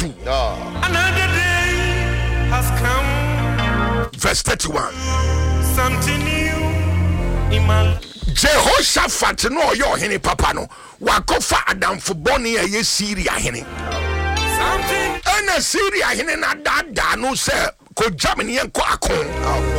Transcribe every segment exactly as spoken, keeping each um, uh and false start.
thirty-two. Another day has come. Verse thirty-one. Something new in my Jehoshaphat no yo hene papa no wakofa adamfo boni eye Syria hene. something. Ana Syria hene na dada no se ko Germany enko akon.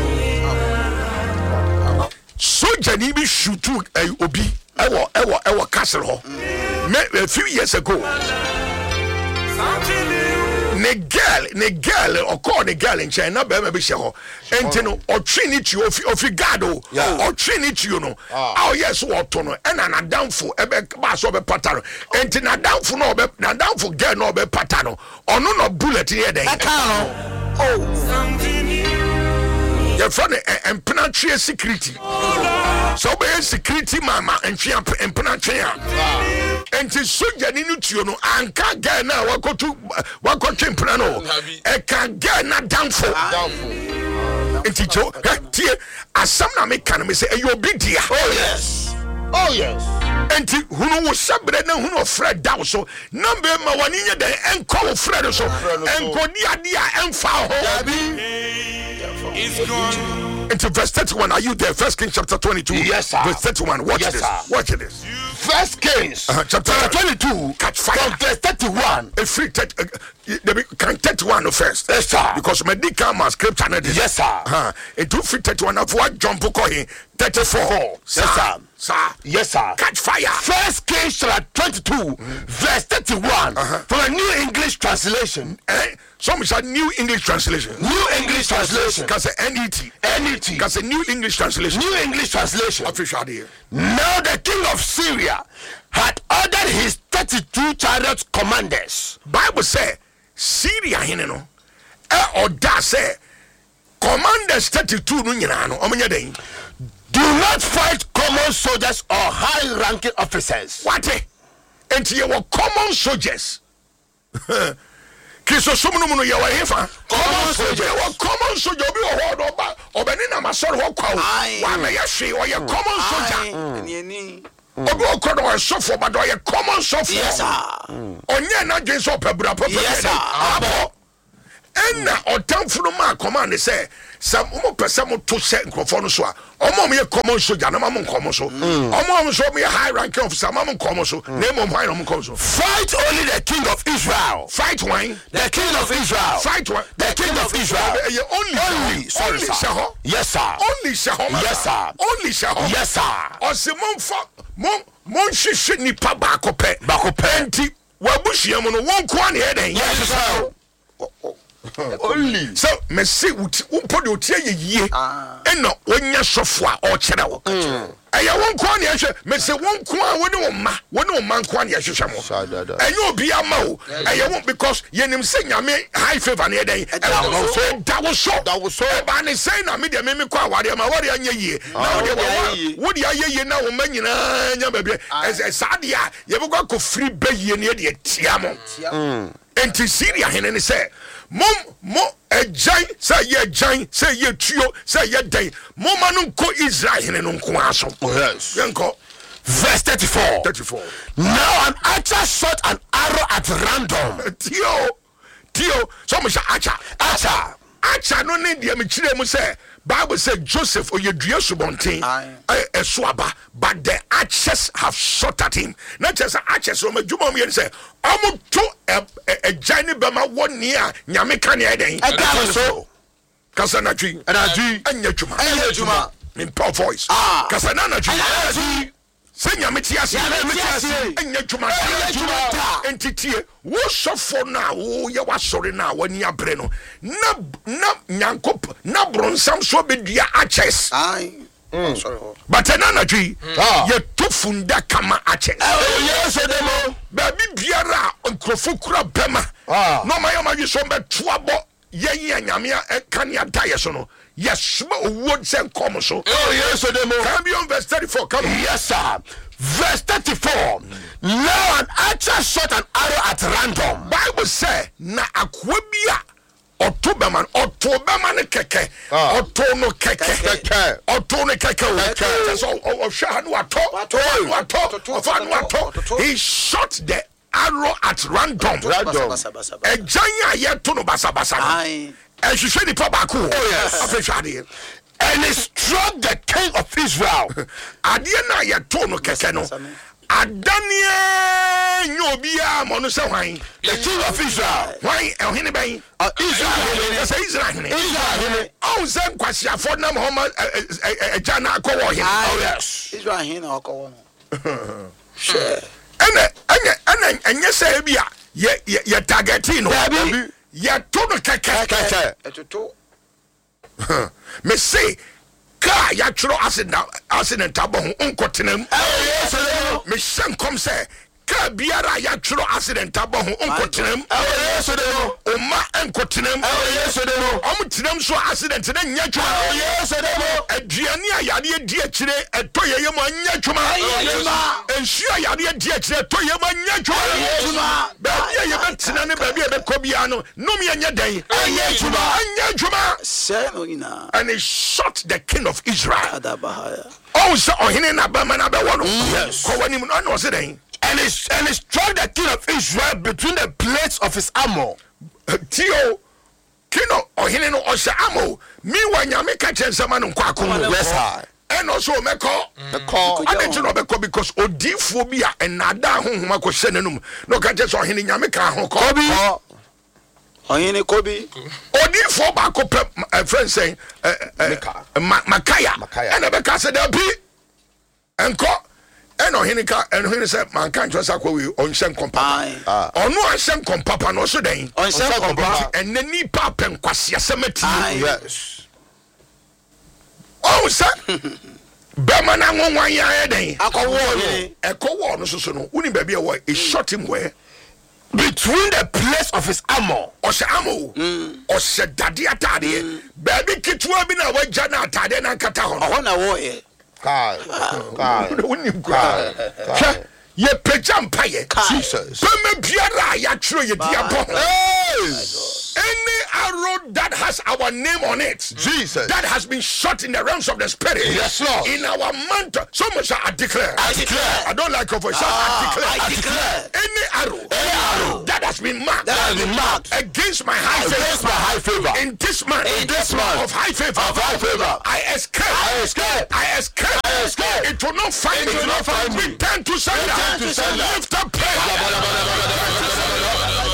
Soja ni bi shutu obi ewo ewo ewo castle ho. Me a few years ago. Something new. Ne girl, ne girl, or call the girl in China, baby, be sure. And you know, or trinity of Figado, or trinity, you know. Oh, yes, what tono, and an down for a bass of a pattern. And in a down for no, not down for girl, no be pattern, or no, no bullet here. Oh, Something new. you're funny and penetrate security. So be security, mama, and she and penetrate. And to soldier you know, and can't get now. What go to what go to Imprano? I can't get not down for and teach you. As some make can say, you're big dear. Oh yes. Oh yes. And who was somebody who no Fred down so number one in the and call Fred so and go near dear and foul. It's gone. Into verse thirty-one, are you there? First Kings chapter twenty-two. Yes, sir. Verse thirty-one. Watch Yes, this. sir. Watch this. First Kings Uh-huh, chapter twenty-two. Catch fire. From verse thirty-one. A free tet, uh, uh, can thirty-one first. Yes, sir. Because medical man scripture. Yes, sir. Uh, it do free thirty-one. Of what jump okay? thirty-four. Yes, sir. Sir. Yes, sir. Catch fire. First Kings chapter twenty-two, verse thirty-one, Uh-huh. from a New English translation. Eh? Some is a New English translation. New English translation. Because a N E T. N E T. Because a New English translation. New English translation. Official here. Now the king of Syria had ordered his thirty-two chariot commanders. Bible say Syria hene no. Eh oda say commanders thirty-two no nyina no. Omanya den. Do not fight common soldiers or high-ranking officers. What? And you were common soldiers. Kiso sumunu munu ya wa hefa. Common soldiers. You were common soldier. Obi o hodo ba. Obeni na masoro ho kwa. Wa na ya hwe o ye common soldier. Nieni. Obi o kodo o sofo ba do ye common sofo. Yes, sir. Onye na dwen so pabura papa. Yes, sir. Abo. Enna otamfo no ma command say some mo pese mo to se nkrofo no so a omo mo ye common soldier na ma mo nkomo so omo mo so mo ye high ranking officer ma mo nkomo so na mo high no mo nkomo so Fight only the king of Israel. fight one The king of Israel. fight one The king of Israel. ye only Only. Sorry, only sir. shaho Yes, sir. only shaho Yes, sir. only shaho Yes, sir. ose mo mfa mo mo hwehwe nipa ba ko pe Baako pɛ. enti wabuhia mo no won ko an he den Yes, sir. Only. so me see umpo de otie ye yie eno onya sofo a o kire wo eya won ko na ehwe me se won ko a woni wo ma woni wo man ko na ehwe mo enye obi ama o eya won because yenim se nyame high favor na den da wo so That was so. e ba ne say na me de me me ko aware ma wore anya yie na wo de wo de aye na wo ma nyina nya ba bi e sa de a ye be ko free ba yie ne de tia mo enti Syria hene ne say mom mo ejan say ye jan say ye tuo say ye den mom anu ko Israel hene no nko aso. Yes. Yenko Verse thirty-four. thirty-four. Now an archer shot an arrow at random. Tio tio so mo sha acha Archer. acha no ne de me kire mu say Bible said Joseph oyedua subonten eh esoaba but the archers have shot at him. Not just archers o madwuma mo yen say omo to e jani bema woni a nyame ka ne eden Ega so. kasa na twi Ena twi. anya dwuma Enya dwuma. in poor voice Ah. kasa na na twi Ena twi. se nyame ti ase Nyame ti ase. anya dwuma Enya dwuma. entitie wo sofo na wo ye wasore na wani abre no na na nyankop na bronsam so bedua archers Aye. Sorry. but na na twi Ah. ye tofunda kama archers Oh yes, demo. baby biara nkrofo kura bema Ah. no ma yoma yi so betuabo ye ye nyame kan ya daye so no yes owo sen kom so Oh yes, demo. can be on verse thirty-four come on. Yes, sir. Verse thirty-four. Now an archer shot an arrow at random. Bible say na akwa bia October man October man keke Ah. Otto no keke Keke. Otto no keke Keke. so o hwa no ato Ato. no ato Ato. of no Ato. ato he shot the arrow at random. Random. A giant yet to no basa basa. And she said the Pabaku. Oh, yes. And he struck the king of Israel. Adiana yet to no Keseno. Adania Nyobia Monosawai. The king of Israel. Why El Hinebay? Israel. Israel. Israel. Oh, Zen Quasia for Nam Homa Jana Ko. Oh, yes. Israel Hina Oko. Sure. And and and yes, Abia. Ye ye targetino. Ye to no keke. Etutu. Me say ka ya tro acid accident abo unkotenem. Me shen come say ka biara ya tro accident abo unkotenem. Oma enkotenem. Omtenem so accident na nya twuma. Aduane ayade di akire etoye yem anya twuma. Ensu ayade di akire etoye yem anya twuma. Ba ye ye betena ne ba bi e be kobia no no me anya den. Anya twuma, anya twuma. Say no ina. And he shot the king of Israel. Oh, so ohine na ba man abe wono. Yes. Ko wani mu no se den. And he and he struck the king of Israel between the plates of his armor. Tio Kino ohine no osha amo. Mi wa nyame ka chensama no kwa akon. Yes, sir. And also meko meko ade no beko because odifo bi a enada honhoma ko hye nanum. No ka cheso ohine nyame ka ho ko. Kobi. Ohine Kobi. Odifo ba ko pe friend saying Makaya. And Rebecca said there be enko and ohine ka and ohine say man kan chosa ko we on shen kompa. Onu an shen kompa no so den. On shen kompa and nani pa pen kwase asemati. Yes. Oh sir. Bema na nwanwan ya den. Akowo ni. Ekowo no so so no. Uni baby e wo e shot him where between the place of his armor. Osha amo. Osha dade atade. Baby kitwa bi na wagya na atade na nkata ho. Ho na wo ye. Kai. Kai. Uni kwa. Ye pejam paye. Jesus. Bema biara ya tro ye diabo. Any arrow that has our name on it, Jesus, that has been shot in the realms of the spirit, yes, Lord, in our mantle, so much I declare, I declare, I don't like your voice, ah, I declare, I declare, any arrow, any arrow that has been marked, that has been marked against my high against favor, my high favor, in this month, in this month of high favor, of high favor, I escape, I escape, I escape, I escape. It will not find it me, will not find me. Return to sender, Return to sender. Lift up prayer.